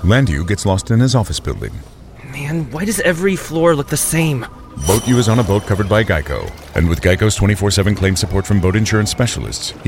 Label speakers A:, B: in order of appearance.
A: Landu gets lost in his office building.
B: Man, why does every floor look the same?
A: Boat U is on a boat covered by Geico. And with Geico's 24/7 claim support from boat insurance specialists,